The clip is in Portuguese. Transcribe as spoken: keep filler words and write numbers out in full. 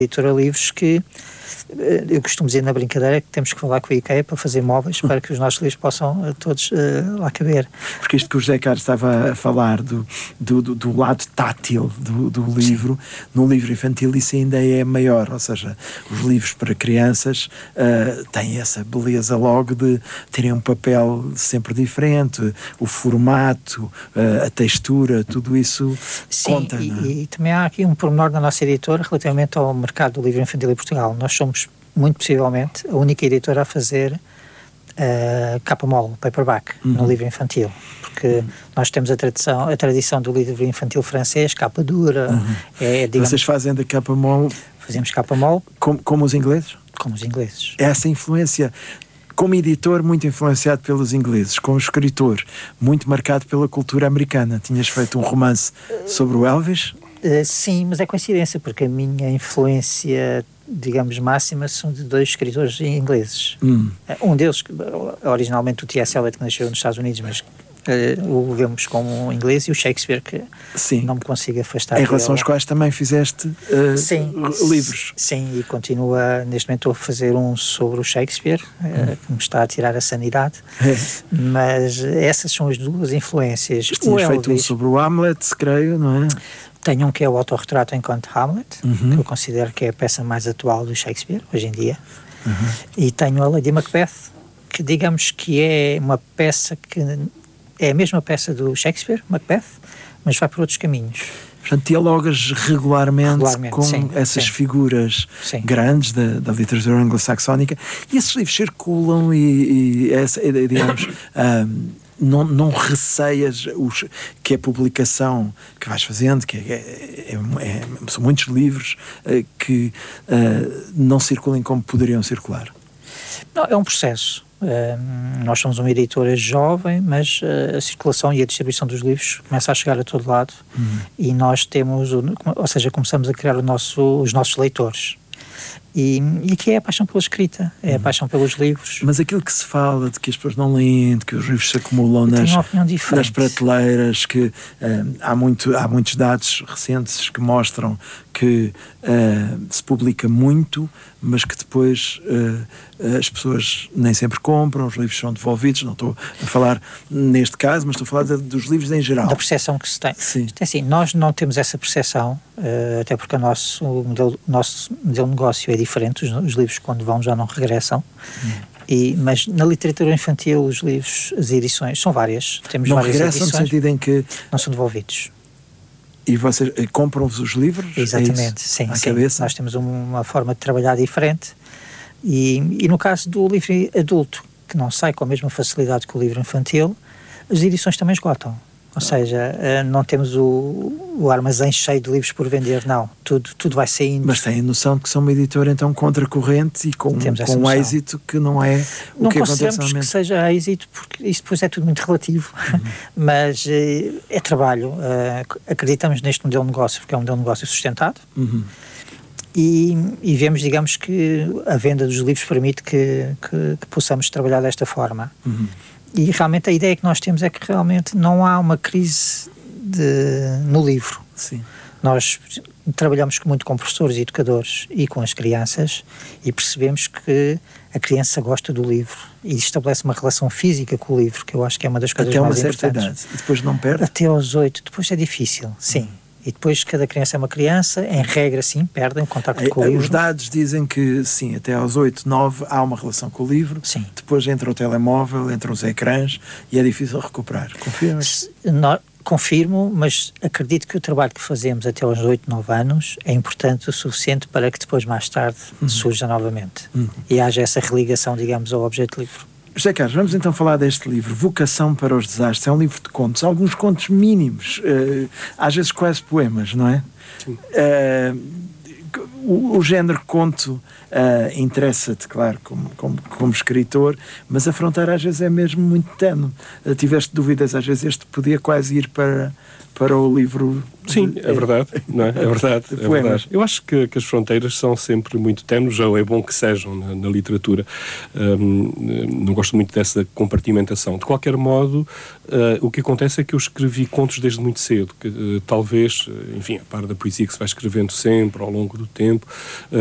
editora Livros que eu costumo dizer na brincadeira que temos que falar com a IKEA para fazer móveis para que os nossos livros possam uh, todos uh, lá caber. Porque isto que o José Carlos estava a falar do, do, do, do lado tátil do, do livro, sim, no livro infantil isso ainda é maior, ou seja, os livros para crianças uh, têm essa beleza logo de terem um papel sempre diferente, o formato, uh, a textura, tudo isso, sim, conta. E, não é? E também há aqui um pormenor da nossa editora relativamente ao mercado do livro infantil em Portugal. Nós somos muito possivelmente a única editora a fazer uh, capa mole, paperback, uhum, no livro infantil, porque uhum, nós temos a tradição, a tradição do livro infantil francês, capa dura. Uhum. É, digamos, vocês fazem da capa mole? Fazemos capa mole. Como, como os ingleses? Como os ingleses. Essa influência, como editor muito influenciado pelos ingleses, como escritor muito marcado pela cultura americana. Tinhas feito um romance sobre o Elvis? Uh, sim, mas é coincidência, porque a minha influência, digamos, máxima são de dois escritores ingleses. Hum. Um deles, originalmente o T S Eliot, que nasceu nos Estados Unidos, mas uh, o vemos como inglês, e o Shakespeare, que sim, não me consigo afastar. Em relação aos quais também fizeste uh, sim, livros. Sim, e continua, neste momento estou a fazer um sobre o Shakespeare, uh, hum. que me está a tirar a sanidade, é. Mas essas são as duas influências. Tinhas feito um sobre o Hamlet, creio, não é? Tenho um que é o autorretrato enquanto Hamlet, uhum, que eu considero que é a peça mais atual do Shakespeare, hoje em dia. Uhum. E tenho a Lady Macbeth, que digamos que é uma peça que é a mesma peça do Shakespeare, Macbeth, mas vai por outros caminhos. Portanto, dialogas regularmente, regularmente com sim, essas sim. figuras sim. grandes da, da literatura anglo-saxónica, e esses livros circulam e, e essa, digamos... um, Não, não receias os, que a publicação que vais fazendo, que é, é, é, são muitos livros uh, que uh, não circulem como poderiam circular? Não, é um processo. Uh, nós somos uma editora jovem, mas uh, a circulação e a distribuição dos livros começa a chegar a todo lado, uhum, e nós temos, ou seja, começamos a criar o nosso, os nossos leitores. E, e que é a paixão pela escrita, é a paixão pelos livros. Mas aquilo que se fala de que as pessoas não leem, de que os livros se acumulam nas, nas prateleiras, que uh, há, muito, há muitos dados recentes que mostram que uh, se publica muito, mas que depois uh, as pessoas nem sempre compram, os livros são devolvidos. Não estou a falar neste caso, mas estou a falar de, dos livros em geral. Da percepção que se tem. Sim. É assim, nós não temos essa percepção, uh, até porque o nosso modelo, nosso modelo de negócio é diferente, os, os livros quando vão já não regressam. Hum. E, mas na literatura infantil os livros, as edições, são várias. Temos não várias regressam edições, no sentido em que... Não são devolvidos. E vocês compram-vos os livros? Exatamente, é sim, à sim. Cabeça? Nós temos uma forma de trabalhar diferente, e, e no caso do livro adulto, que não sai com a mesma facilidade que o livro infantil, as edições também esgotam. Ou ah. seja, não temos o, o armazém cheio de livros por vender, não. Tudo, tudo vai saindo. Mas têm noção de que são uma editora então contracorrente e com, com um êxito que não é o não que acontece normalmente. Não consideramos que seja êxito, porque isso depois é tudo muito relativo. Uhum. Mas é, é trabalho. Uh, acreditamos neste modelo de negócio, porque é um modelo de negócio sustentado. Uhum. E, e vemos, digamos, que a venda dos livros permite que, que, que possamos trabalhar desta forma. Uhum. E realmente a ideia que nós temos é que realmente não há uma crise de, no livro. Sim. Nós trabalhamos muito com professores e educadores e com as crianças e percebemos que a criança gosta do livro e estabelece uma relação física com o livro, que eu acho que é uma das coisas mais importantes. Até uma certa idade. E depois não perde? Até aos oito. Depois é difícil, sim. Hum. E depois cada criança é uma criança, em regra sim, perdem o contacto com o livro. Os dados dizem que sim, até aos oito, nove há uma relação com o livro, sim. Depois entra o telemóvel, entram os ecrãs e é difícil recuperar. Confirmas? Não, confirmo, mas acredito que o trabalho que fazemos até aos oito, nove anos é importante o suficiente para que depois mais tarde uhum. surja novamente uhum. e haja essa religação, digamos, ao objeto do livro. José Carlos, vamos então falar deste livro, Vocação para os Desastres. É um livro de contos, alguns contos mínimos, uh, às vezes quase poemas, não é? Sim. Uh, o, o género conto uh, interessa-te, claro, como, como, como escritor, mas a fronteira às vezes é mesmo muito tenue. Uh, tiveste dúvidas, às vezes este podia quase ir para, para o livro. Sim, é verdade, não é? É verdade, é verdade. Eu acho que, que as fronteiras são sempre muito ténues, ou é bom que sejam na, na literatura. Um, não gosto muito dessa compartimentação. De qualquer modo, uh, o que acontece é que eu escrevi contos desde muito cedo, que uh, talvez, enfim, a par da poesia que se vai escrevendo sempre ao longo do tempo, uh,